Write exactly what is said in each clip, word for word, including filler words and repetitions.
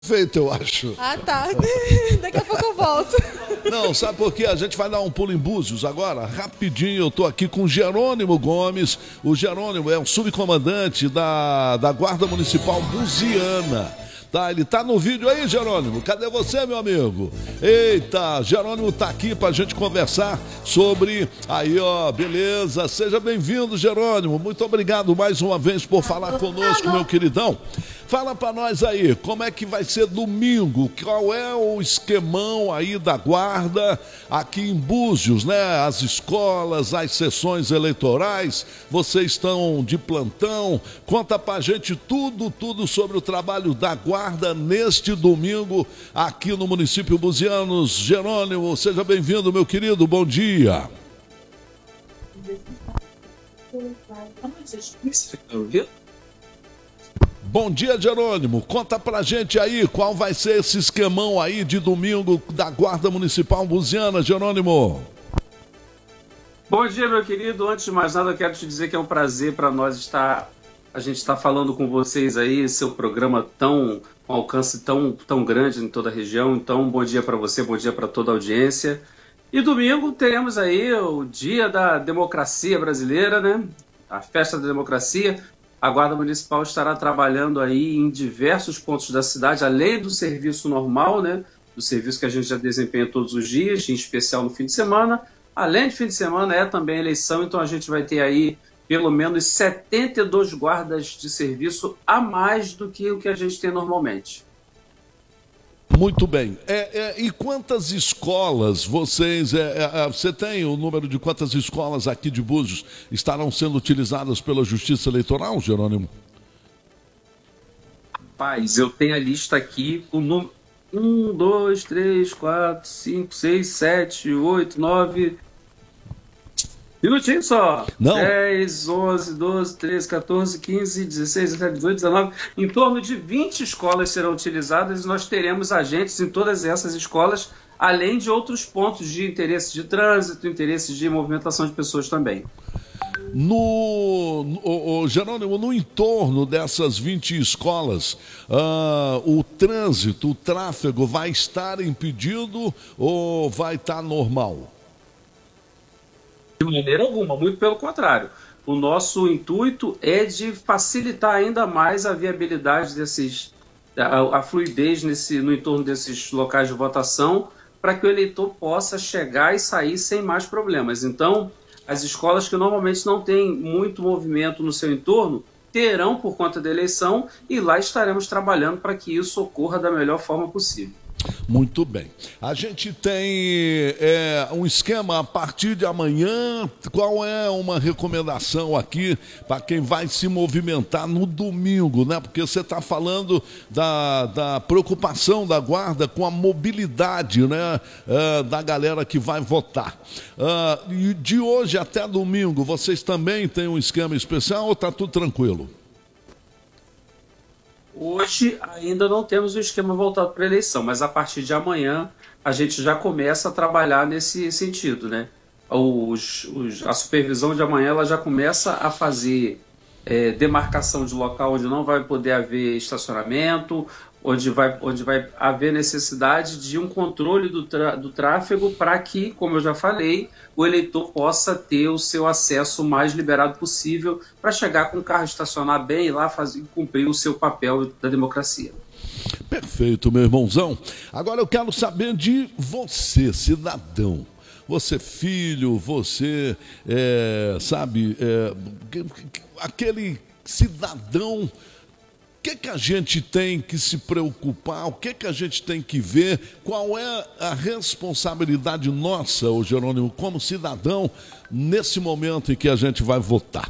Feito, eu acho. Ah, tá. Daqui a pouco eu volto. Não, sabe por quê? A gente vai dar um pulo em Búzios agora, rapidinho. Eu tô aqui com o Jerônimo Gomes. O Jerônimo é o subcomandante da, da Guarda Municipal Buziana. Tá, ele tá no vídeo aí, Jerônimo. Cadê você, meu amigo? Eita, Jerônimo tá aqui pra gente conversar sobre... Aí, ó, beleza. Seja bem-vindo, Jerônimo. Muito obrigado mais uma vez por falar conosco, meu queridão. Fala pra nós aí, como é que vai ser domingo? Qual é o esquemão aí da guarda aqui em Búzios, né? As escolas, as sessões eleitorais, vocês estão de plantão. Conta pra gente tudo, tudo sobre o trabalho da guarda neste domingo aqui no município Buzianos. Jerônimo, seja bem-vindo, meu querido, bom dia. Bom dia, Jerônimo. Conta pra gente aí qual vai ser esse esquemão aí de domingo da Guarda Municipal Buziana, Jerônimo. Bom dia, meu querido. Antes de mais nada, eu quero te dizer que é um prazer para nós estar, a gente estar falando com vocês aí, seu programa tão, com alcance tão, tão grande em toda a região. Então, bom dia para você, bom dia para toda a audiência. E domingo teremos aí o Dia da Democracia Brasileira, né? A Festa da Democracia. A Guarda Municipal estará trabalhando aí em diversos pontos da cidade, além do serviço normal, né? Do serviço que a gente já desempenha todos os dias, em especial no fim de semana. Além de fim de semana, é também eleição, então a gente vai ter aí pelo menos setenta e dois guardas de serviço a mais do que o que a gente tem normalmente. Muito bem. É, é, e quantas escolas vocês... É, é, você tem o número de quantas escolas aqui de Búzios estarão sendo utilizadas pela Justiça Eleitoral, Jerônimo? Rapaz, eu tenho a lista aqui, o número... um, dois, três, quatro, cinco, seis, sete, oito, nove... Minutinho só. Não. dez, onze, doze, treze, quatorze, quinze, dezesseis, dezessete, dezoito, dezenove. Em torno de vinte escolas serão utilizadas e nós teremos agentes em todas essas escolas, além de outros pontos de interesse de trânsito, interesse de movimentação de pessoas também. No, no, Jerônimo, no entorno dessas vinte escolas, uh, o trânsito, o tráfego vai estar impedido ou vai estar normal? De maneira alguma, muito pelo contrário. O nosso intuito é de facilitar ainda mais a viabilidade desses, a, a fluidez nesse, no entorno desses locais de votação, para que o eleitor possa chegar e sair sem mais problemas. Então, as escolas que normalmente não têm muito movimento no seu entorno terão por conta da eleição e lá estaremos trabalhando para que isso ocorra da melhor forma possível. Muito bem. A gente tem é, um esquema a partir de amanhã. Qual é uma recomendação aqui para quem vai se movimentar no domingo, né? Porque você está falando da, da preocupação da guarda com a mobilidade, né? É, da galera que vai votar. É, e de hoje até domingo, vocês também têm um esquema especial ou está tudo tranquilo? Hoje ainda não temos o esquema voltado para a eleição, mas a partir de amanhã a gente já começa a trabalhar nesse sentido, né? Os, os, a supervisão de amanhã ela já começa a fazer é, demarcação de local onde não vai poder haver estacionamento, onde vai, onde vai haver necessidade de um controle do, tra, do tráfego para que, como eu já falei, o eleitor possa ter o seu acesso mais liberado possível para chegar com o carro, estacionar bem e lá fazer, cumprir o seu papel da democracia. Perfeito, meu irmãozão. Agora eu quero saber de você, cidadão. Você filho, você, é, sabe, é, aquele cidadão. O que, que a gente tem que se preocupar? O que, que a gente tem que ver? Qual é a responsabilidade nossa, ô Jerônimo, como cidadão, nesse momento em que a gente vai votar?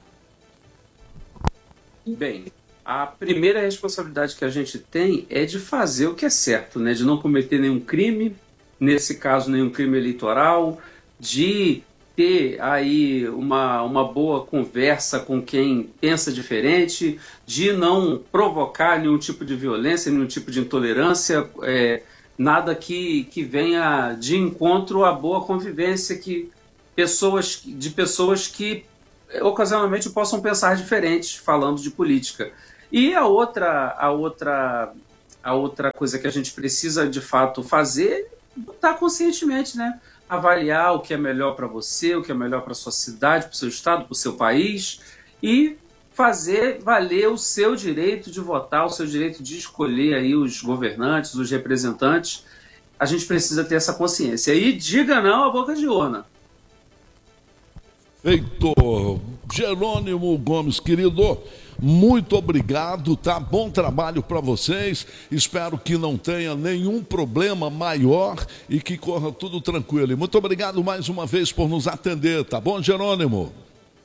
Bem, a primeira responsabilidade que a gente tem é de fazer o que é certo, né? De não cometer nenhum crime, nesse caso nenhum crime eleitoral, de ter aí uma, uma boa conversa com quem pensa diferente, de não provocar nenhum tipo de violência, nenhum tipo de intolerância, é, nada que, que venha de encontro à boa convivência que pessoas, de pessoas que ocasionalmente possam pensar diferentes falando de política. E a outra, a outra a outra coisa que a gente precisa de fato fazer é votar conscientemente, né? Avaliar o que é melhor para você, o que é melhor para sua cidade, para o seu estado, para o seu país e fazer valer o seu direito de votar, o seu direito de escolher aí os governantes, os representantes. A gente precisa ter essa consciência. E diga não à boca de urna. Heitor Jerônimo Gomes, querido, muito obrigado, tá? Bom trabalho para vocês. Espero que não tenha nenhum problema maior e que corra tudo tranquilo. E muito obrigado mais uma vez por nos atender, tá bom, Jerônimo?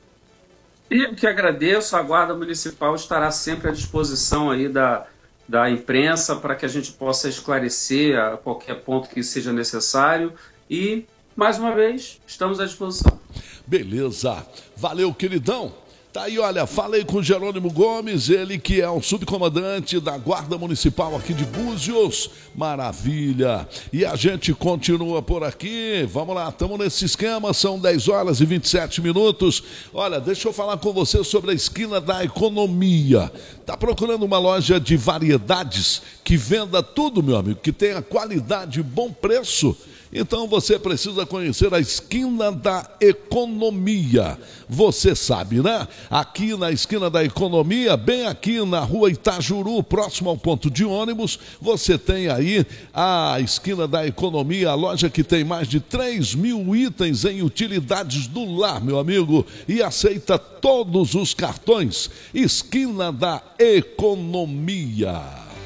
Eu que agradeço, a Guarda Municipal estará sempre à disposição aí da, da imprensa para que a gente possa esclarecer a qualquer ponto que seja necessário e, mais uma vez, estamos à disposição. Beleza, valeu, queridão. Tá aí, olha, falei com o Jerônimo Gomes, ele que é o subcomandante da Guarda Municipal aqui de Búzios. Maravilha. E a gente continua por aqui. Vamos lá, estamos nesse esquema, são dez horas e vinte e sete minutos. Olha, deixa eu falar com você sobre a Esquina da Economia. Tá procurando uma loja de variedades que venda tudo, meu amigo, que tenha qualidade e bom preço? Então você precisa conhecer a Esquina da Economia. Você sabe, né? Aqui na Esquina da Economia, bem aqui na rua Itajuru, próximo ao ponto de ônibus, você tem aí a Esquina da Economia, a loja que tem mais de três mil itens em utilidades do lar, meu amigo, e aceita todos os cartões. Esquina da Economia.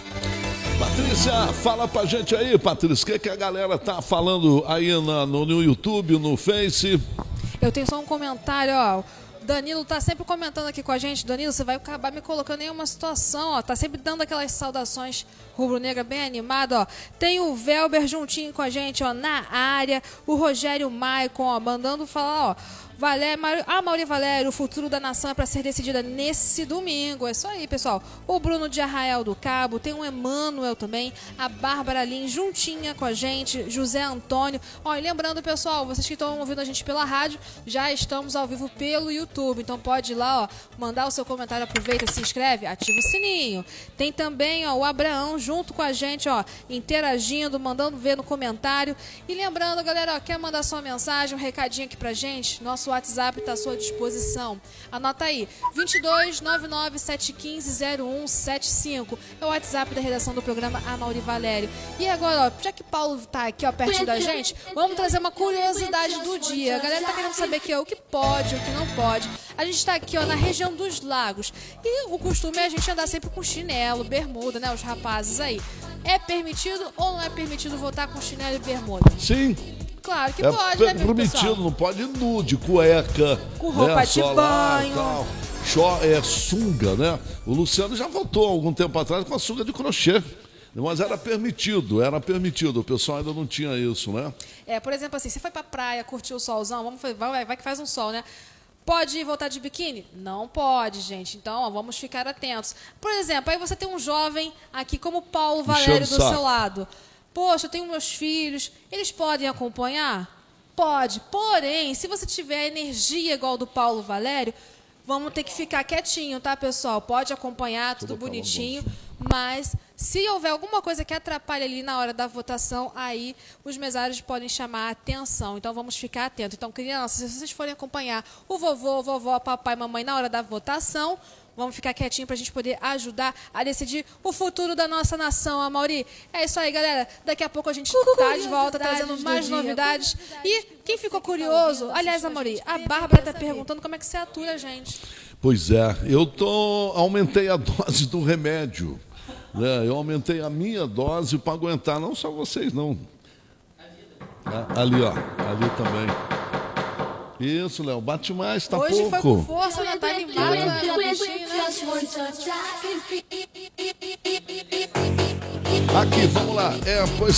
Patrícia, fala pra gente aí, Patrícia, o que, que a galera tá falando aí na, no, no YouTube, no Face? Eu tenho só um comentário, ó. Danilo tá sempre comentando aqui com a gente. Danilo, você vai acabar me colocando em uma situação, ó. Tá sempre dando aquelas saudações rubro-negra bem animado, ó. Tem o Velber juntinho com a gente, ó, na área. O Rogério Maicon, ó, mandando falar, ó. Valério, a Mauri Valério, o futuro da nação é para ser decidida nesse domingo. É isso aí, pessoal. O Bruno de Arraial do Cabo, tem o Emanuel também, a Bárbara Lins juntinha com a gente, José Antônio. Ó, e lembrando, pessoal, vocês que estão ouvindo a gente pela rádio, já estamos ao vivo pelo YouTube. Então pode ir lá, ó, mandar o seu comentário, aproveita, se inscreve, ativa o sininho. Tem também, ó, o Abraão junto com a gente, ó, interagindo, mandando ver no comentário. E lembrando, galera, ó, quer mandar sua mensagem, um recadinho aqui pra gente? Nosso WhatsApp está à sua disposição. Anota aí, vinte e dois, nove nove sete um cinco, zero um sete cinco. É o WhatsApp da redação do programa Amauri Valério. E agora, ó, já que Paulo está aqui, ó, perto da gente, vamos trazer uma curiosidade do dia. A galera tá querendo saber aqui, ó, o que pode, o que não pode. A gente está aqui, ó, na região dos lagos. E o costume é a gente andar sempre com chinelo, bermuda, né? Os rapazes aí. É permitido ou não é permitido votar com chinelo e bermuda? Sim. Claro que é pode, né, permitido, pessoal? Não pode nude, cueca, com roupa né, de banho, tal. Chó, é sunga, né? O Luciano já votou algum tempo atrás com a sunga de crochê. Mas era permitido, era permitido. O pessoal ainda não tinha isso, né? É, por exemplo, assim, você foi pra praia, curtiu o solzão, vamos, vai, vai que faz um sol, né? Pode voltar de biquíni? Não pode, gente. Então, ó, vamos ficar atentos. Por exemplo, aí você tem um jovem aqui como o Paulo Valério do seu lado. Poxa, eu tenho meus filhos, eles podem acompanhar? Pode. Porém, se você tiver energia igual do Paulo Valério, vamos ter que ficar quietinho, tá, pessoal? Pode acompanhar, tudo, tudo bonitinho, mas se houver alguma coisa que atrapalhe ali na hora da votação, aí os mesários podem chamar a atenção. Então, vamos ficar atentos. Então, crianças, se vocês forem acompanhar o vovô, vovó, papai, mamãe na hora da votação, vamos ficar quietinho para a gente poder ajudar a decidir o futuro da nossa nação, Amauri. É isso aí, galera. Daqui a pouco a gente está de volta trazendo mais novidades. E quem ficou curioso, aliás, Amauri, a Bárbara está perguntando como é que você atura a gente. Pois é, eu tô, aumentei a dose do remédio. Né? Eu aumentei a minha dose para aguentar, não só vocês, não. Ali, ó, ali também. Isso, Léo, bate mais, tá Hoje pouco. Hoje foi com força, né? Tá animado, é. né? Aqui, vamos lá. É, pois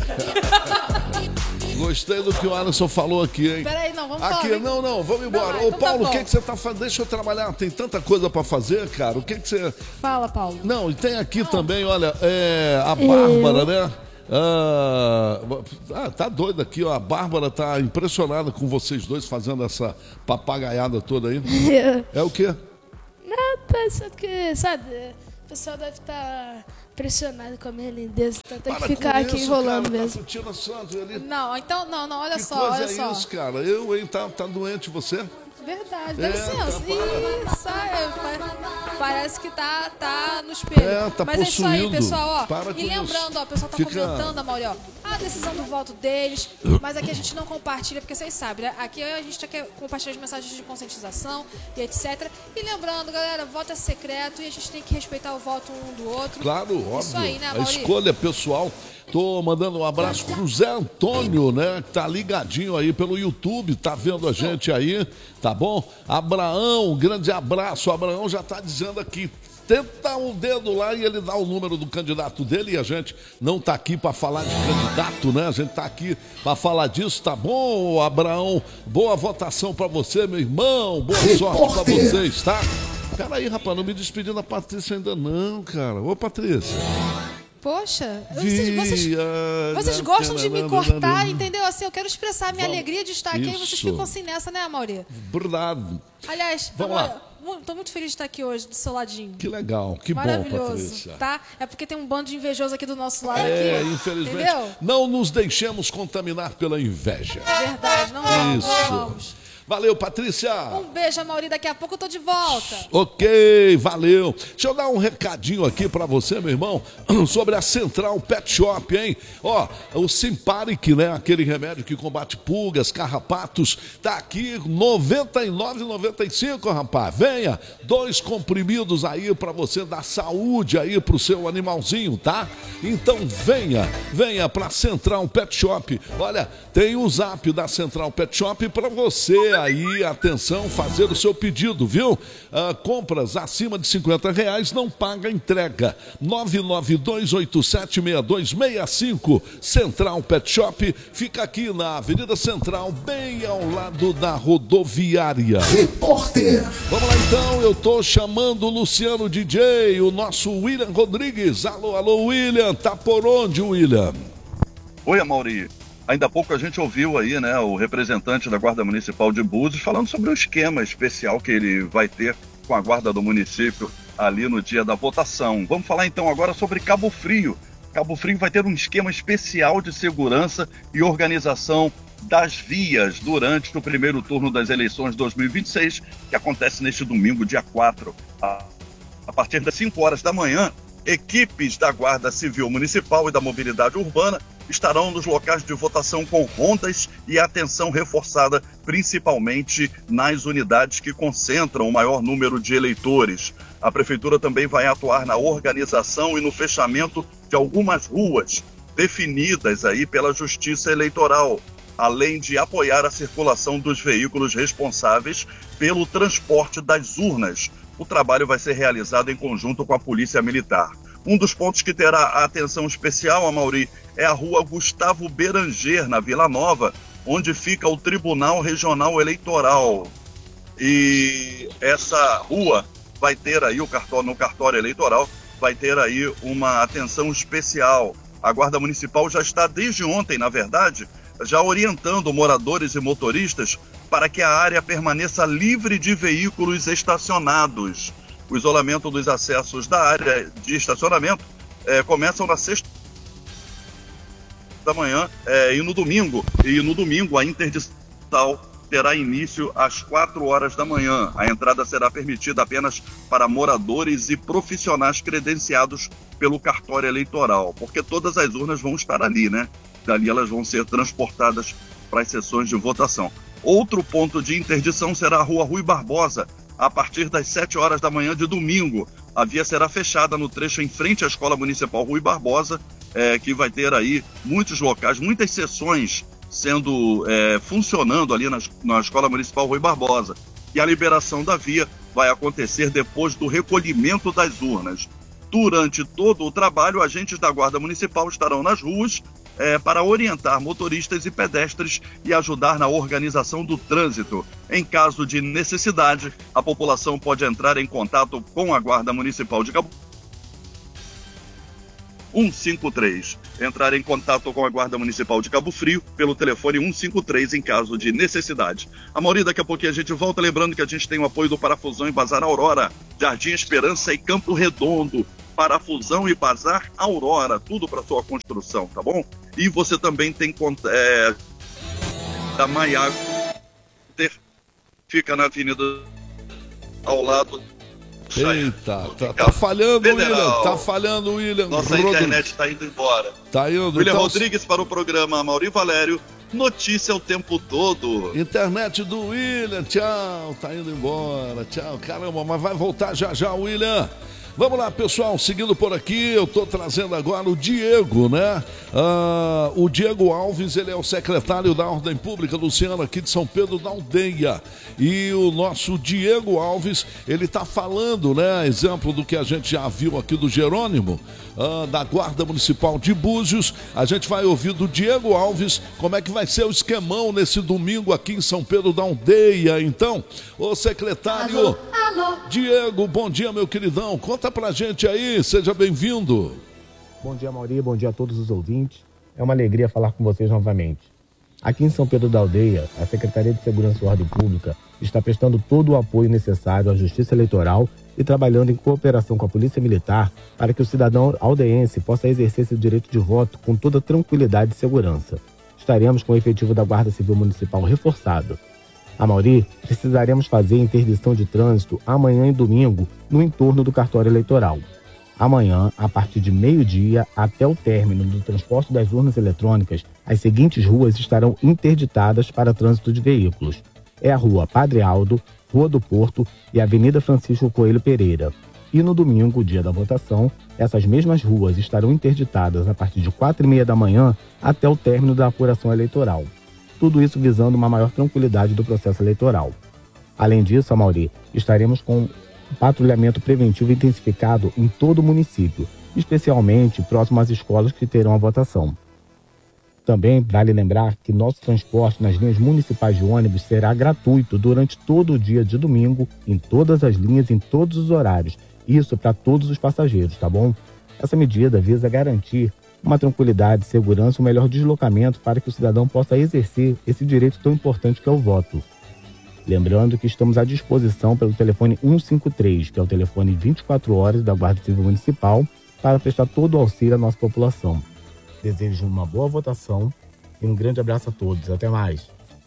Gostei do que o Alisson falou aqui, hein? Peraí, não, vamos aqui, falar. Não, não, vamos embora. Não, Ô, então Paulo, tá o que, que você tá fazendo? Deixa eu trabalhar, tem tanta coisa pra fazer, cara. O que que você... Fala, Paulo. Não, e tem aqui não. também, olha, é, a Bárbara, eu... né? Ah, ah, tá doido aqui, ó. A Bárbara tá impressionada com vocês dois fazendo essa papagaiada toda aí. É o quê? Não, só que, sabe, o pessoal deve estar impressionado com a minha lindeza, então tem que Para ficar com aqui isso, enrolando cara, mesmo. Tá Tira Santos ali. Não, então, não, não, olha Que só, coisa olha é só. isso, cara? Eu, hein? Tá, tá doente você? Verdade, dá É, licença. tá, Ih, sai, pa- parece que tá, tá no espelho. É, tá Mas é isso aí, possuído. pessoal, ó. Para com E lembrando, isso. ó, o pessoal tá Fica- comentando, Amaury, ó, a decisão do voto deles, mas aqui a gente não compartilha, porque vocês sabem, né? Aqui a gente quer compartilhar as mensagens de conscientização e etcétera. E lembrando, galera, voto é secreto e a gente tem que respeitar o voto um do outro. Claro, óbvio. Isso aí, né, A Amaury? escolha pessoal. Tô mandando um abraço pro Zé Antônio, né? Que tá ligadinho aí pelo YouTube, tá vendo a gente aí, tá bom? Abraão, um grande abraço. O Abraão já tá dizendo aqui. Tenta um dedo lá e ele dá o número do candidato dele e a gente não tá aqui para falar de candidato, né? A gente tá aqui para falar disso, tá bom, Abraão? Boa votação para você, meu irmão. Boa sorte para vocês, tá? Peraí, rapaz, não me despedi da Patrícia ainda não, cara. Ô, Patrícia. Poxa, vocês, vocês, Via- vocês gostam de me cortar, entendeu? Assim, eu quero expressar a minha Vamos. alegria de estar aqui e vocês Isso. ficam assim nessa, né, Amaury? Verdade. Aliás, Vamos Amaury, lá. mu- tô muito feliz de estar aqui hoje, do seu ladinho. Que legal, que bom, Maravilhoso, Patrícia. tá? É porque tem um bando de invejoso aqui do nosso lado. É, aqui, infelizmente, entendeu? não nos deixemos contaminar pela inveja. Verdade, não vamos, não Isso. vamos. Valeu, Patrícia. Um beijo, Amaury, daqui a pouco eu tô de volta. Ok, valeu. Deixa eu dar um recadinho aqui pra você, meu irmão, sobre a Central Pet Shop, hein? Ó, o Simparic, né? Aquele remédio que combate pulgas, carrapatos, tá aqui, noventa e nove reais e noventa e cinco centavos, rapaz. Venha, dois comprimidos aí pra você dar saúde aí pro seu animalzinho, tá? Então venha, venha pra Central Pet Shop. Olha, tem o zap da Central Pet Shop pra você aí, atenção, fazer o seu pedido, viu? Ah, compras acima de cinquenta reais, não paga entrega. nove nove dois oito sete seis dois seis cinco, Central Pet Shop, fica aqui na Avenida Central, bem ao lado da rodoviária. Repórter. Vamos lá então, eu tô chamando o Luciano D J, o nosso William Rodrigues. Alô, alô, William, tá por onde, William? Oi, Amaury. Ainda há pouco a gente ouviu aí, né, o representante da Guarda Municipal de Búzios falando sobre o esquema especial que ele vai ter com a Guarda do município ali no dia da votação. Vamos falar então agora sobre Cabo Frio. Cabo Frio vai ter um esquema especial de segurança e organização das vias durante o primeiro turno das eleições de dois mil e vinte e seis, que acontece neste domingo, dia quatro. A partir das cinco horas da manhã, equipes da Guarda Civil Municipal e da Mobilidade Urbana estarão nos locais de votação com rondas e atenção reforçada, principalmente nas unidades que concentram o maior número de eleitores. A Prefeitura também vai atuar na organização e no fechamento de algumas ruas definidas aí pela Justiça Eleitoral, além de apoiar a circulação dos veículos responsáveis pelo transporte das urnas. O trabalho vai ser realizado em conjunto com a Polícia Militar. Um dos pontos que terá atenção especial, Amaury, é a rua Gustavo Beranger, na Vila Nova, onde fica o Tribunal Regional Eleitoral. E essa rua vai ter aí, o cartório, no cartório eleitoral, vai ter aí uma atenção especial. A Guarda Municipal já está desde ontem, na verdade, já orientando moradores e motoristas para que a área permaneça livre de veículos estacionados. O isolamento dos acessos da área de estacionamento é, começam na sexta da manhã é, e no domingo. E no domingo a interdição terá início às quatro horas da manhã. A entrada será permitida apenas para moradores e profissionais credenciados pelo cartório eleitoral, porque todas as urnas vão estar ali, né? Dali elas vão ser transportadas para as sessões de votação. Outro ponto de interdição será a Rua Rui Barbosa, a partir das sete horas da manhã de domingo. A via será fechada no trecho em frente à Escola Municipal Rui Barbosa, é, que vai ter aí muitos locais, muitas sessões sendo é, funcionando ali na, na Escola Municipal Rui Barbosa. E a liberação da via vai acontecer depois do recolhimento das urnas. Durante todo o trabalho, agentes da Guarda Municipal estarão nas ruas É, para orientar motoristas e pedestres e ajudar na organização do trânsito. Em caso de necessidade, a população pode entrar em contato com a Guarda Municipal de Cabo um cinco três. Entrar em contato com a Guarda Municipal de Cabo Frio pelo telefone um cinco três em caso de necessidade. Amaury, daqui a pouquinho a gente volta, lembrando que a gente tem o apoio do Parafusão em Bazar Aurora, Jardim Esperança e Campo Redondo. Parafusão e Bazar Aurora, tudo para sua construção, tá bom? E você também tem é, da Maiago, fica na avenida ao lado. Eita, tá, tá falhando, Federal. William, tá falhando, William. Nossa Rodrigues. internet tá indo embora. Tá indo. William então... Rodrigues para o programa Mauri Valério, notícia o tempo todo. Internet do William, tchau, tá indo embora, tchau, caramba, mas vai voltar já já, William. Vamos lá, pessoal, seguindo por aqui, eu tô trazendo agora o Diego, né? Ah, o Diego Alves, ele é o secretário da Ordem Pública, Luciano, aqui de São Pedro da Aldeia. E o nosso Diego Alves, ele tá falando, né? Exemplo do que a gente já viu aqui do Jerônimo, ah, da Guarda Municipal de Búzios. A gente vai ouvir do Diego Alves como é que vai ser o esquemão nesse domingo aqui em São Pedro da Aldeia. Então, ô secretário, alô, alô. Diego, bom dia, meu queridão. Conta pra gente aí, seja bem-vindo. Bom dia, Mauri, bom dia a todos os ouvintes. É uma alegria falar com vocês novamente. Aqui em São Pedro da Aldeia, a Secretaria de Segurança e Ordem Pública está prestando todo o apoio necessário à Justiça Eleitoral e trabalhando em cooperação com a Polícia Militar para que o cidadão aldeense possa exercer seu direito de voto com toda tranquilidade e segurança. Estaremos com o efetivo da Guarda Civil Municipal reforçado. A Mauri, precisaremos fazer interdição de trânsito amanhã e domingo no entorno do cartório eleitoral. Amanhã, a partir de meio-dia até o término do transporte das urnas eletrônicas, as seguintes ruas estarão interditadas para trânsito de veículos. É a Rua Padre Aldo, Rua do Porto e Avenida Francisco Coelho Pereira. E no domingo, dia da votação, essas mesmas ruas estarão interditadas a partir de quatro e meia da manhã até o término da apuração eleitoral. Tudo isso visando uma maior tranquilidade do processo eleitoral. Além disso, Amauri, estaremos com um patrulhamento preventivo intensificado em todo o município, especialmente próximo às escolas que terão a votação. Também vale lembrar que nosso transporte nas linhas municipais de ônibus será gratuito durante todo o dia de domingo, em todas as linhas, em todos os horários. Isso para todos os passageiros, tá bom? Essa medida visa garantir uma tranquilidade, segurança e um melhor deslocamento para que o cidadão possa exercer esse direito tão importante que é o voto. Lembrando que estamos à disposição pelo telefone cento e cinquenta e três, que é o telefone vinte e quatro horas da Guarda Civil Municipal, para prestar todo o auxílio à nossa população. Desejo uma boa votação e um grande abraço a todos. Até mais.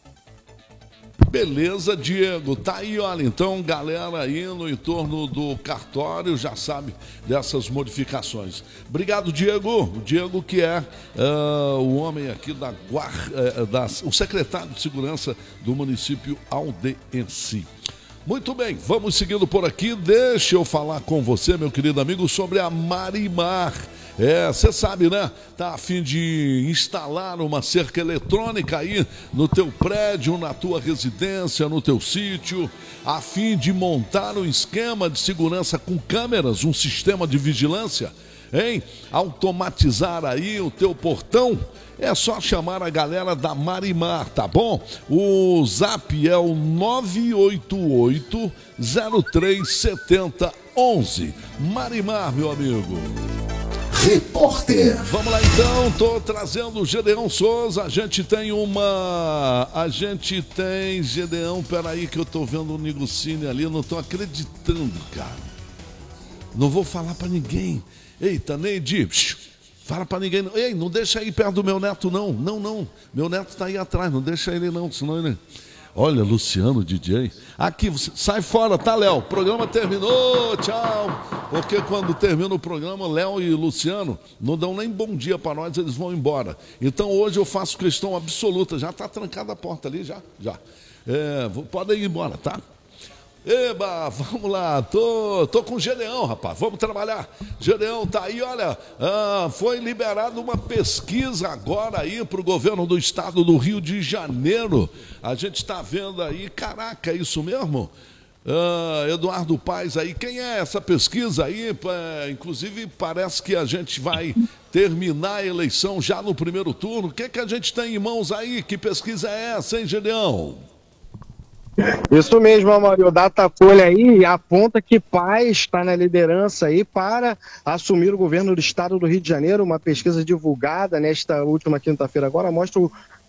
Beleza, Diego. Tá aí, olha, então, galera aí no entorno do cartório já sabe dessas modificações. Obrigado, Diego. O Diego que é uh, o homem aqui da guarda, uh, da, o secretário de segurança do município aldeense. Muito bem, vamos seguindo por aqui. Deixa eu falar com você, meu querido amigo, sobre a Marimar. É, você sabe, né? Tá a fim de instalar uma cerca eletrônica aí no teu prédio, na tua residência, no teu sítio, a fim de montar um esquema de segurança com câmeras, um sistema de vigilância, hein? Automatizar aí o teu portão. É só chamar a galera da Marimar, tá bom? O zap é o nove oito oito, zero três sete zero, um um. Marimar, meu amigo. Repórter. Vamos lá então, tô trazendo o Gedeão Souza. A gente tem uma. A gente tem. Gedeão, peraí que eu tô vendo o Nigocine ali, eu não tô acreditando, cara. Não vou falar pra ninguém. Eita, Neide, fala pra ninguém. Ei, não deixa aí perto do meu neto, não. Não, não. Meu neto tá aí atrás, não deixa ele não, senão ele. Olha, Luciano, D J. Aqui, sai fora, tá, Léo? O programa terminou, tchau. Porque quando termina o programa, Léo e Luciano não dão nem bom dia para nós, eles vão embora. Então hoje eu faço questão absoluta. Já tá trancada a porta ali, já? Já. É, podem ir embora, tá? Eba, vamos lá, tô, tô com o Gedeão, rapaz, vamos trabalhar. Gedeão tá aí, olha, ah, foi liberada uma pesquisa agora aí para o governo do estado do Rio de Janeiro. A gente está vendo aí, caraca, é isso mesmo? Ah, Eduardo Paes aí, quem é essa pesquisa aí? É, inclusive parece que a gente vai terminar a eleição já no primeiro turno. O que é que a gente tem em mãos aí? Que pesquisa é essa, hein, Gedeão? Isso mesmo, Amauri, o Datafolha aí aponta que Paes está na liderança aí para assumir o governo do estado do Rio de Janeiro. Uma pesquisa divulgada nesta última quinta-feira agora mostra o,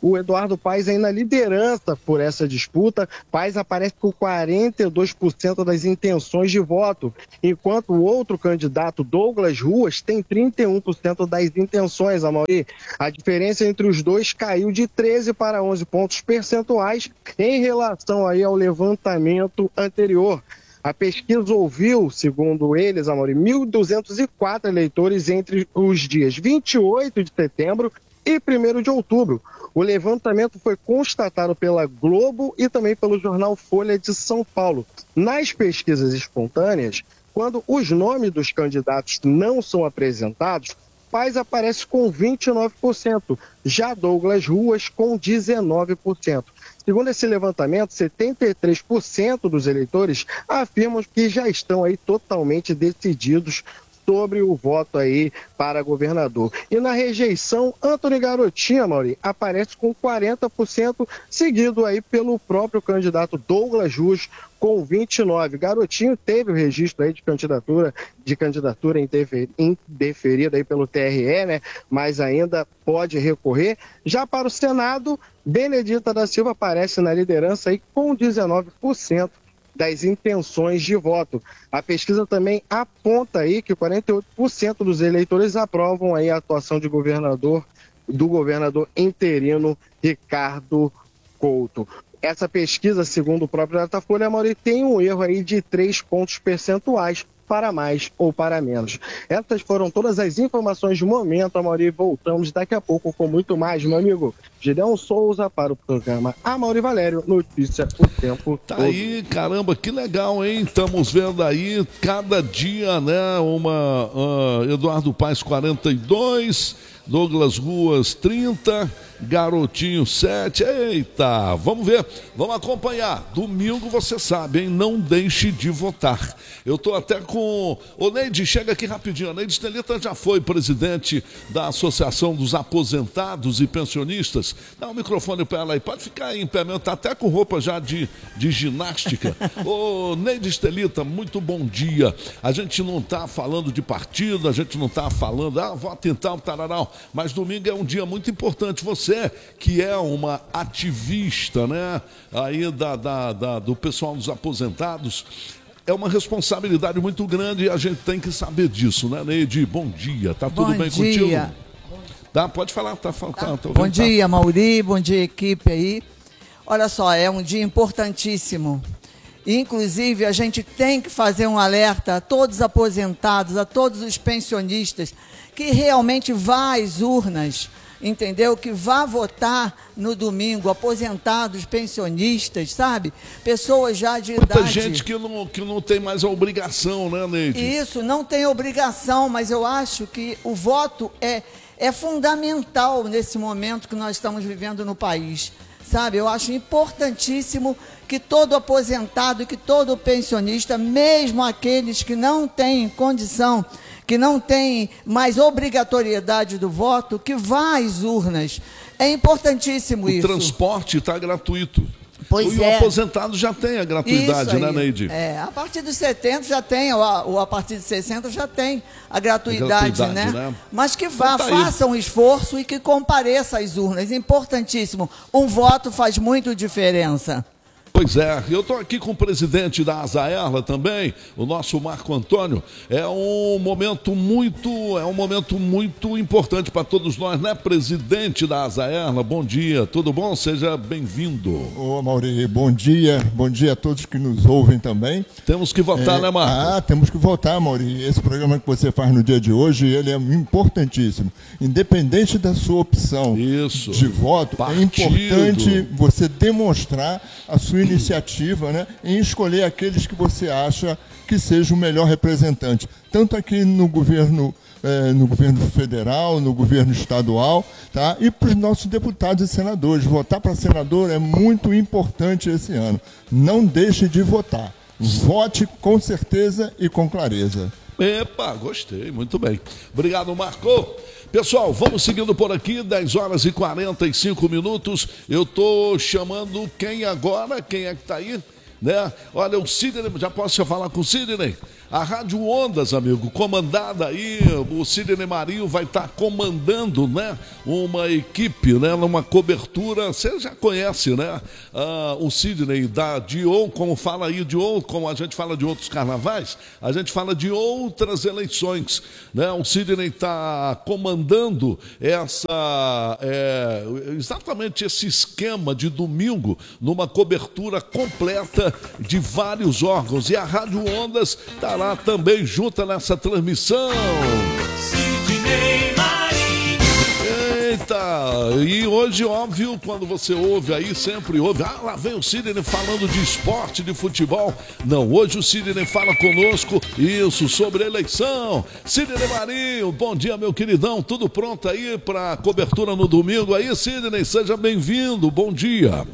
o Eduardo Paes aí na liderança por essa disputa. Paes aparece com quarenta e dois por cento das intenções de voto, enquanto o outro candidato, Douglas Ruas, tem trinta e um por cento das intenções, Amaury. A diferença entre os dois caiu de treze para onze pontos percentuais em relação aí ao levantamento anterior. A pesquisa ouviu, segundo eles, Amaury, mil duzentos e quatro eleitores entre os dias vinte e oito de setembro e primeiro de outubro. O levantamento foi constatado pela Globo e também pelo jornal Folha de São Paulo. Nas pesquisas espontâneas, quando os nomes dos candidatos não são apresentados, Paes aparece com vinte e nove por cento, já Douglas Ruas com dezenove por cento. Segundo esse levantamento, setenta e três por cento dos eleitores afirmam que já estão aí totalmente decididos sobre o voto aí para governador. E na rejeição, Antony Garotinho, Amaury, aparece com quarenta por cento, seguido aí pelo próprio candidato Douglas Ruas com vinte e nove por cento. Garotinho teve o registro aí de candidatura, de candidatura indeferida aí pelo T R E, né? Mas ainda pode recorrer. Já para o Senado, Benedita da Silva aparece na liderança aí com dezenove por cento das intenções de voto. A pesquisa também aponta aí que quarenta e oito por cento dos eleitores aprovam aí a atuação de governador, do governador interino Ricardo Couto. Essa pesquisa, segundo o próprio Datafolha, Amaury, tem um erro aí de três pontos percentuais para mais ou para menos. Essas foram todas as informações do momento, Amaury. Voltamos daqui a pouco com muito mais, meu amigo Gideon Souza, para o programa Amaury Valério, notícia o tempo tá todo. Aí, caramba, que legal, hein? Estamos vendo aí, cada dia, né, uma uh, Eduardo Paes quarenta e dois, Douglas Ruas trinta, Garotinho sete. Eita, vamos ver, vamos acompanhar. Domingo, você sabe, hein? Não deixe de votar. Eu tô até com... Ô, Neide, chega aqui rapidinho. A Neide Stelita já foi presidente da Associação dos Aposentados e Pensionistas. Dá um microfone para ela aí. Pode ficar aí em pé mesmo. Tá até com roupa já de, de ginástica. Ô, Neide Stelita, muito bom dia. A gente não tá falando de partido, a gente não tá falando, ah, vota em tal, tararau. Mas domingo é um dia muito importante. Você, que é uma ativista, né, aí da, da, da, do pessoal dos aposentados, é uma responsabilidade muito grande e a gente tem que saber disso, né, Neide? Bom dia, tá tudo bom bem dia. Contigo? Tá, pode falar, tá faltando. Tá, bom dia, tá. Mauri, bom dia, equipe aí. Olha só, é um dia importantíssimo. Inclusive, a gente tem que fazer um alerta a todos os aposentados, a todos os pensionistas, que realmente vá às urnas, entendeu? Que vá votar no domingo, aposentados, pensionistas, sabe? Pessoas já de Muita idade. gente que não, que não tem mais a obrigação, né, Neide? Isso, não tem obrigação, mas eu acho que o voto é, é fundamental nesse momento que nós estamos vivendo no país, sabe? Eu acho importantíssimo que todo aposentado e que todo pensionista, mesmo aqueles que não têm condição, que não têm mais obrigatoriedade do voto, que vá às urnas. É importantíssimo isso. O transporte está gratuito. Pois e é. o aposentado já tem a gratuidade, Isso aí, né, Neide? É, a partir dos setenta já tem, ou a, ou a partir de sessenta já tem a gratuidade, a gratuidade, né? né? Mas que vá, então tá faça um esforço e que compareça às urnas. Importantíssimo. Um voto faz muito diferença. Pois é, eu estou aqui com o presidente da Azaerla também, o nosso Marco Antônio. É um momento muito, é um momento muito importante para todos nós, né, presidente da Azaerla? Bom dia, tudo bom? Seja bem-vindo. Ô, Mauri, bom dia, bom dia a todos que nos ouvem também. Temos que votar, é, né, Marco? Ah, temos que votar, Mauri. Esse programa que você faz no dia de hoje, ele é importantíssimo. Independente da sua opção Isso. de voto, Partido. É importante você demonstrar a sua iniciativa, né, em escolher aqueles que você acha que seja o melhor representante, tanto aqui no governo, eh, no governo federal, no governo estadual, tá? E para os nossos deputados e senadores. Votar para senador é muito importante esse ano. Não deixe de votar. Vote com certeza e com clareza. Epa, gostei, muito bem. Obrigado, Marco. Pessoal, vamos seguindo por aqui, dez horas e quarenta e cinco minutos. Eu tô chamando quem agora? Quem é que tá aí? Né? Olha, o Sidney, já posso falar com o Sidney? A Rádio Ondas, amigo, comandada aí, o Sidney Marinho vai estar comandando, né, uma equipe, né, numa cobertura, você já conhece, né, ah, o Sidney da, de ou, como fala aí, de ou, como a gente fala de outros carnavais, a gente fala de outras eleições, né, o Sidney está comandando essa, é, exatamente esse esquema de domingo, numa cobertura completa de vários órgãos, e a Rádio Ondas está lá também junta nessa transmissão. Sidney Marinho. Eita, e hoje, óbvio, quando você ouve aí, sempre ouve, ah, lá vem o Sidney falando de esporte, de futebol. Não, hoje o Sidney fala conosco, isso, sobre eleição. Sidney Marinho, bom dia, meu queridão, tudo pronto aí para cobertura no domingo aí, Sidney, seja bem-vindo, bom dia.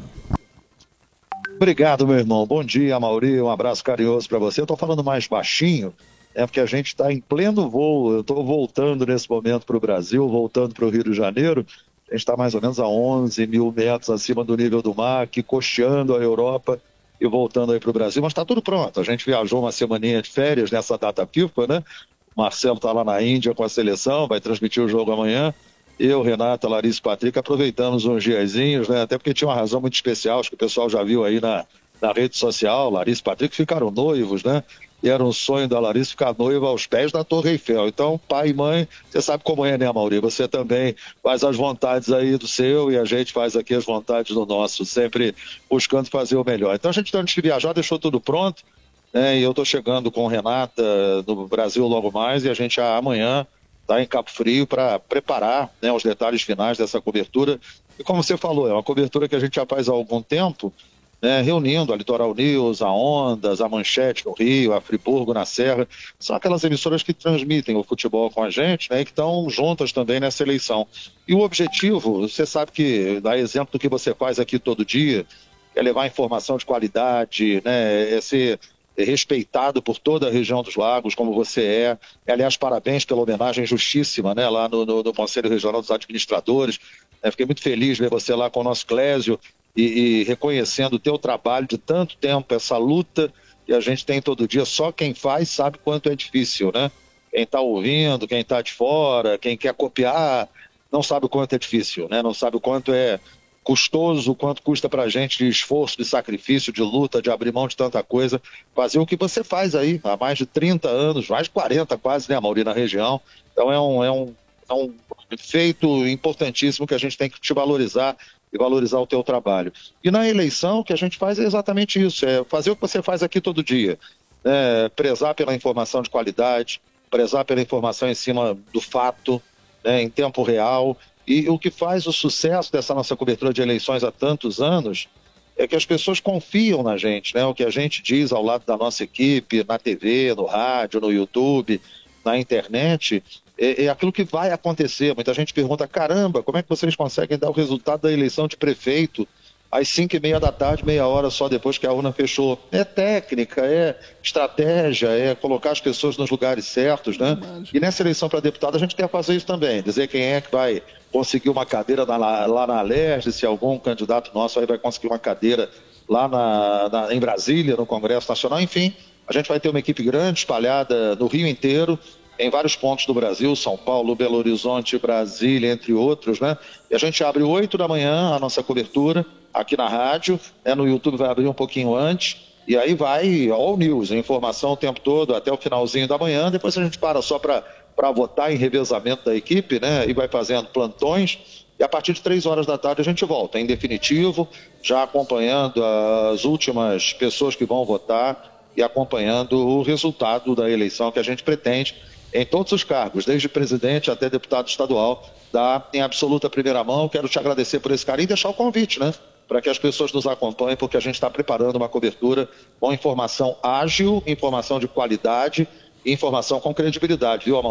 Obrigado, meu irmão. Bom dia, Mauri. Um abraço carinhoso para você. Eu estou falando mais baixinho, é porque a gente está em pleno voo. Eu estou voltando nesse momento para o Brasil, voltando para o Rio de Janeiro. A gente está mais ou menos a onze mil metros acima do nível do mar, aqui costeando a Europa e voltando aí para o Brasil. Mas está tudo pronto. A gente viajou uma semaninha de férias nessa data FIFA, né? O Marcelo está lá na Índia com a seleção, vai transmitir o jogo amanhã. Eu, Renata, Larissa e Patrick aproveitamos uns diazinhos, né? Até porque tinha uma razão muito especial, acho que o pessoal já viu aí na, na rede social. Larissa e Patrick ficaram noivos, né? E era um sonho da Larissa ficar noiva aos pés da Torre Eiffel. Então, pai e mãe, você sabe como é, né, Mauri? Você também faz as vontades aí do seu e a gente faz aqui as vontades do nosso, sempre buscando fazer o melhor. Então, a gente, antes de viajar, deixou tudo pronto, né? E eu estou chegando com Renata no Brasil logo mais e a gente amanhã está em Cabo Frio para preparar, né, os detalhes finais dessa cobertura. E como você falou, é uma cobertura que a gente já faz há algum tempo, né, reunindo a Litoral News, a Ondas, a Manchete no Rio, a Friburgo na Serra. São aquelas emissoras que transmitem o futebol com a gente, né, e que estão juntas também nessa eleição. E o objetivo, você sabe que, dá exemplo do que você faz aqui todo dia, é levar informação de qualidade, né, é ser respeitado por toda a região dos lagos, como você é. Aliás, parabéns pela homenagem justíssima, né, lá no, no, no Conselho Regional dos Administradores. É, fiquei muito feliz de ver você lá com o nosso Clésio e, e reconhecendo o teu trabalho de tanto tempo, essa luta que a gente tem todo dia. Só quem faz sabe quanto é difícil, né? Quem está ouvindo, quem está de fora, quem quer copiar, não sabe o quanto é difícil, né? Não sabe o quanto é custoso, quanto custa pra gente de esforço, de sacrifício, de luta, de abrir mão de tanta coisa, fazer o que você faz aí há mais de trinta anos, mais de quarenta quase, né, Mauri, na região. Então é um, é um, é um feito importantíssimo que a gente tem que te valorizar e valorizar o teu trabalho. E na eleição o que a gente faz é exatamente isso, é fazer o que você faz aqui todo dia, né, prezar pela informação de qualidade, prezar pela informação em cima do fato, né, em tempo real. E o que faz o sucesso dessa nossa cobertura de eleições há tantos anos é que as pessoas confiam na gente, né? O que a gente diz ao lado da nossa equipe, na T V, no rádio, no YouTube, na internet, é, é aquilo que vai acontecer. Muita gente pergunta, caramba, como é que vocês conseguem dar o resultado da eleição de prefeito às cinco e meia da tarde, meia hora só depois que a urna fechou? É técnica, é estratégia, é colocar as pessoas nos lugares certos, né? E nessa eleição para deputado a gente quer fazer isso também, dizer quem é que vai conseguir uma cadeira na, lá na Alerj, se algum candidato nosso aí vai conseguir uma cadeira lá na, na, em Brasília, no Congresso Nacional. Enfim, a gente vai ter uma equipe grande, espalhada no Rio inteiro, em vários pontos do Brasil, São Paulo, Belo Horizonte, Brasília, entre outros, né? E a gente abre oito da manhã a nossa cobertura aqui na rádio, né? No YouTube vai abrir um pouquinho antes, e aí vai all news, a informação o tempo todo, até o finalzinho da manhã. Depois a gente para só para para votar em revezamento da equipe, né? E vai fazendo plantões. E a partir de três horas da tarde a gente volta, em definitivo, já acompanhando as últimas pessoas que vão votar e acompanhando o resultado da eleição que a gente pretende em todos os cargos, desde presidente até deputado estadual, dá em absoluta primeira mão. Quero te agradecer por esse carinho e deixar o convite, né? Para que as pessoas nos acompanhem, porque a gente está preparando uma cobertura com informação ágil, informação de qualidade e informação com credibilidade, viu, Amaury?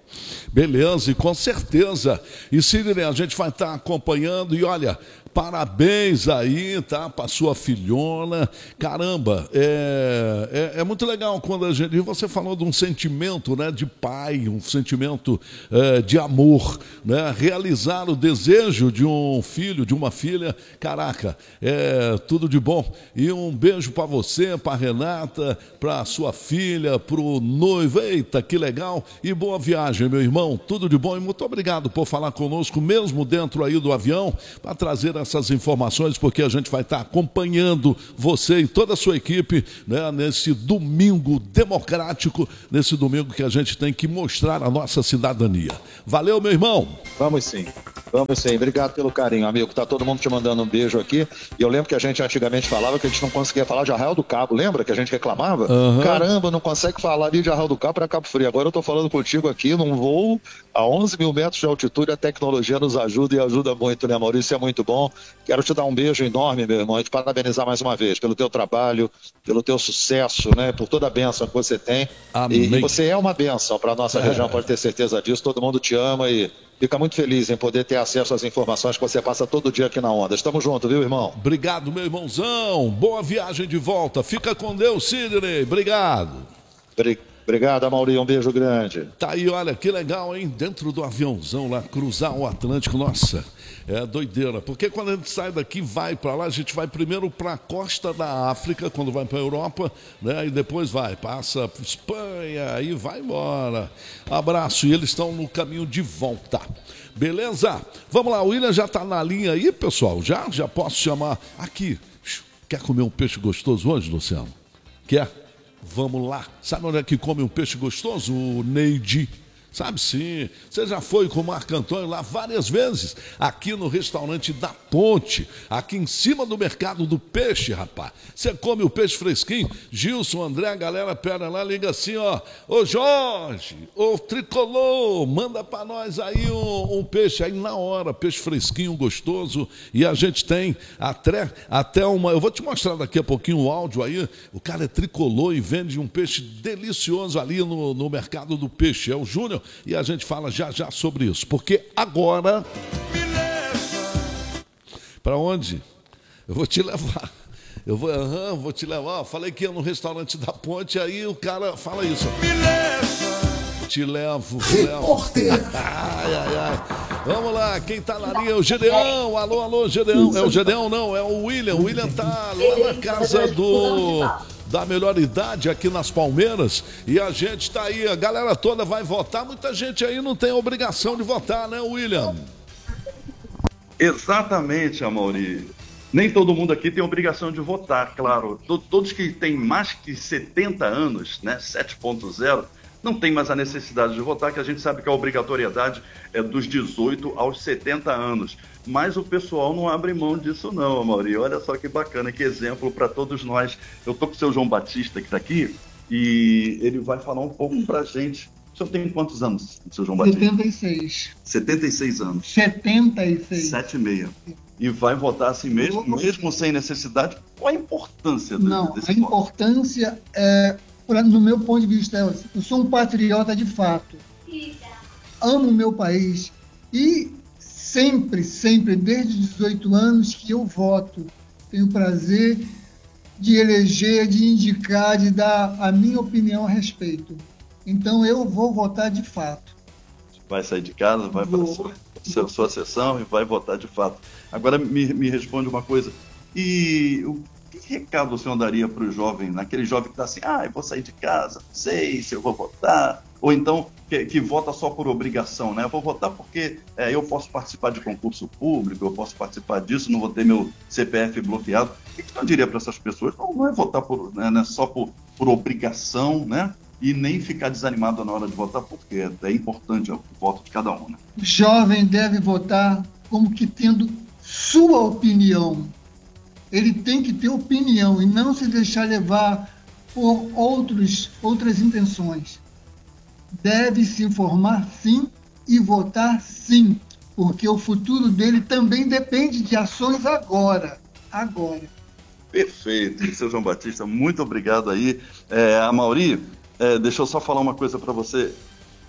Beleza, e com certeza. E Sidney, a gente vai estar acompanhando e olha, parabéns aí, tá, para sua filhona. Caramba, é, é, é muito legal quando a gente... E você falou de um sentimento, né, de pai, um sentimento é, de amor, né? Realizar o desejo de um filho, de uma filha. Caraca, é tudo de bom. E um beijo para você, para Renata, para sua filha, para o noivo. Eita, que legal. E boa viagem, meu irmão. Tudo de bom e muito obrigado por falar conosco, mesmo dentro aí do avião, para trazer essas informações, porque a gente vai estar acompanhando você e toda a sua equipe, né, nesse domingo democrático, nesse domingo que a gente tem que mostrar a nossa cidadania. Valeu, meu irmão. Vamos sim, vamos sim. Obrigado pelo carinho, amigo. Tá todo mundo te mandando um beijo aqui. E eu lembro que a gente antigamente falava que a gente não conseguia falar de Arraial do Cabo. Lembra que a gente reclamava? Uhum. Caramba, não consegue falar ali de Arraial do Cabo para Cabo Frio. Agora eu tô falando contigo aqui num voo a onze mil metros de altitude. A tecnologia nos ajuda e ajuda muito, né, Maurício? Isso é muito bom. Quero te dar um beijo enorme, meu irmão, e te parabenizar mais uma vez pelo teu trabalho, pelo teu sucesso, né, por toda a bênção que você tem. Amém. E, e você é uma bênção para a nossa É. região, pode ter certeza disso. Todo mundo te ama e fica muito feliz em poder ter acesso às informações que você passa todo dia aqui na Onda. Estamos juntos, viu, irmão? Obrigado, meu irmãozão. Boa viagem de volta. Fica com Deus, Sidney. Obrigado. Obrigado, Amaury. Um beijo grande. Tá aí, olha, que legal, hein? Dentro do aviãozão lá, cruzar o Atlântico, nossa, é doideira. Porque quando a gente sai daqui, vai para lá, a gente vai primeiro para a costa da África, quando vai para a Europa, né? E depois vai, passa por Espanha, aí vai embora. Abraço, e eles estão no caminho de volta. Beleza? Vamos lá, o William já tá na linha aí, pessoal. Já? Já posso chamar aqui. Quer comer um peixe gostoso hoje, Luciano? Quer? Vamos lá. Sabe onde é que come um peixe gostoso? O Neide. Sabe sim. Você já foi com o Marco Antônio lá várias vezes. Aqui no restaurante da Ponte. Aqui em cima do mercado do peixe, rapaz. Você come o peixe fresquinho. Gilson, André, a galera pera lá, liga assim, ó. Ô Jorge, ô Tricolor, manda pra nós aí um, um peixe. Aí na hora, peixe fresquinho, gostoso. E a gente tem até, até uma... Eu vou te mostrar daqui a pouquinho o áudio aí. O cara é tricolor e vende um peixe delicioso ali no, no mercado do peixe. É o Júnior. E a gente fala já já sobre isso, porque agora... Para onde? Eu vou te levar. Eu vou, uhum, vou te levar. Falei que ia no restaurante da Ponte, aí o cara fala isso. Te levo, te levo. Ai, ai, ai. Vamos lá, quem tá na linha é o Gedeão. Alô, alô, Gedeão. É o Gedeão, não, é o William. O William tá lá na casa do... da melhor idade aqui nas Palmeiras, e a gente tá aí, a galera toda vai votar, muita gente aí não tem obrigação de votar, né, William? Exatamente, Amaury. Nem todo mundo aqui tem obrigação de votar, claro. Todos que têm mais que setenta anos, né, sete ponto zero, não tem mais a necessidade de votar, que a gente sabe que a obrigatoriedade é dos dezoito aos setenta anos. Mas o pessoal não abre mão disso não, Amaury. Olha só que bacana, que exemplo para todos nós. Eu tô com o seu João Batista que está aqui e ele vai falar um pouco para a gente. O senhor tem quantos anos, seu João Batista? setenta e seis. setenta e seis anos. setenta e seis. sete e meia. E vai votar assim mesmo, mesmo sem necessidade? Qual a importância desse, Não, desse a voto? importância, é, no meu ponto de vista, eu sou um patriota de fato. Amo o meu país e sempre, sempre, desde os dezoito anos que eu voto. Tenho o prazer de eleger, de indicar, de dar a minha opinião a respeito. Então eu vou votar de fato. Vai sair de casa, vai para a sua, sua, sua sessão e vai votar de fato. Agora me, me responde uma coisa. E o que recado o senhor daria para o jovem, naquele jovem que está assim, ah, eu vou sair de casa, não sei se eu vou votar, ou então que, que vota só por obrigação, né? Eu vou votar porque é, eu posso participar de concurso público, eu posso participar disso, não vou ter meu C P F bloqueado. O que, que o senhor diria para essas pessoas? Não, não é votar por, né, não é só por, por obrigação, né? E nem ficar desanimado na hora de votar, porque é importante o voto de cada um, né? O jovem deve votar como que tendo sua opinião. Ele tem que ter opinião e não se deixar levar por outros, outras intenções. Deve se informar sim e votar sim, porque o futuro dele também depende de ações agora. Agora. Perfeito. Seu João Batista, muito obrigado aí. É, Amaury, é, deixa eu só falar uma coisa para você.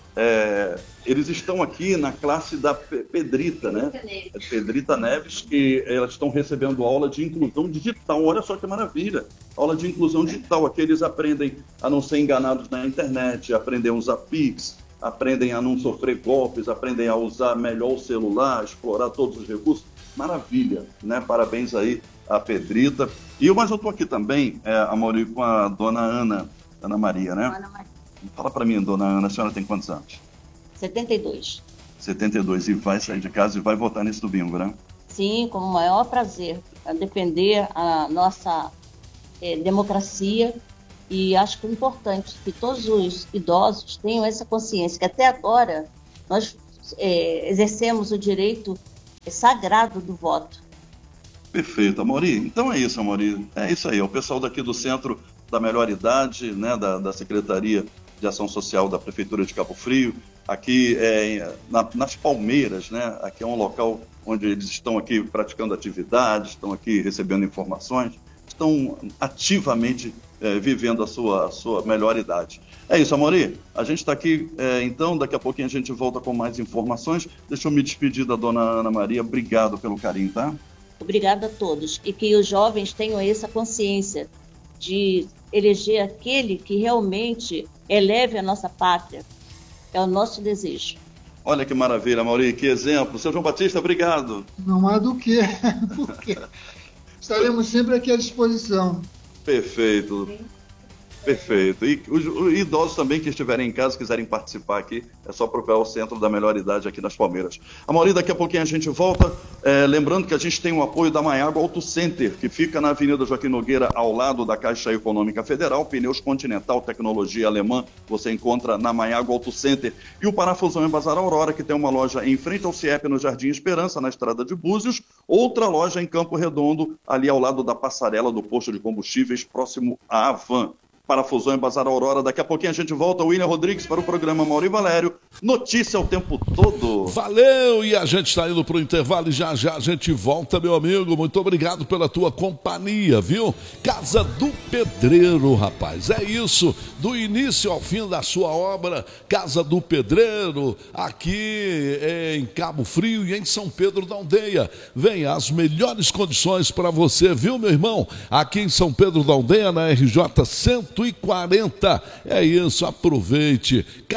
É, eles estão aqui na classe da Pedrita, né? Pedrita Neves, que elas estão recebendo aula de inclusão digital. Olha só que maravilha! Aula de inclusão digital. Aqui eles aprendem a não ser enganados na internet, aprendem a usar Pix, aprendem a não sofrer golpes, aprendem a usar melhor o celular, explorar todos os recursos. Maravilha, né? Parabéns aí à Pedrita. E mas eu estou aqui também, é, Amaury, com a dona Ana, Ana Maria, né? Ana Maria. Fala para mim, dona Ana, a senhora tem quantos anos? setenta e dois. setenta e dois, e vai sair de casa e vai votar nesse domingo, né? Sim, com o maior prazer, a defender a nossa é, democracia, e acho que é importante que todos os idosos tenham essa consciência, que até agora nós é, exercemos o direito sagrado do voto. Perfeito, Amaury. Então é isso, Amaury. É isso aí, é o pessoal daqui do Centro da Melhor Idade, né, da, da Secretaria de Ação Social da Prefeitura de Cabo Frio, aqui é, na, nas Palmeiras, né? Aqui é um local onde eles estão aqui praticando atividades, estão aqui recebendo informações, estão ativamente é, vivendo a sua, a sua melhor idade. É isso, Amaury. A gente está aqui, é, então, daqui a pouquinho a gente volta com mais informações. Deixa eu me despedir da dona Ana Maria. Obrigado pelo carinho, tá? Obrigada a todos. E que os jovens tenham essa consciência de eleger aquele que realmente eleve a nossa pátria. É o nosso desejo. Olha que maravilha, Amaury, que exemplo. Seu João Batista, obrigado. Não há do que, porque estaremos sempre aqui à disposição. Perfeito. Perfeito. E os, os idosos também que estiverem em casa, quiserem participar aqui, é só procurar o Centro da Melhor Idade aqui nas Palmeiras. Amaury, daqui a pouquinho a gente volta. É, lembrando que a gente tem o apoio da Maiago Auto Center, que fica na Avenida Joaquim Nogueira, ao lado da Caixa Econômica Federal. Pneus Continental, tecnologia alemã, você encontra na Maiago Auto Center. E o Parafusão em Bazar Aurora, que tem uma loja em frente ao CIEP, no Jardim Esperança, na Estrada de Búzios. Outra loja em Campo Redondo, ali ao lado da passarela do posto de combustíveis, próximo à Avan. Parafusão em Bazar Aurora. Daqui a pouquinho a gente volta, William Rodrigues, para o programa Amaury Valério. Notícia o tempo todo. Valeu! E a gente está indo para o intervalo e já já a gente volta, meu amigo. Muito obrigado pela tua companhia, viu? Casa do Pedreiro, rapaz. É isso. Do início ao fim da sua obra, Casa do Pedreiro, aqui em Cabo Frio e em São Pedro da Aldeia. Venha, as melhores condições para você, viu, meu irmão? Aqui em São Pedro da Aldeia, na R J cento e quarenta. É isso, aproveite.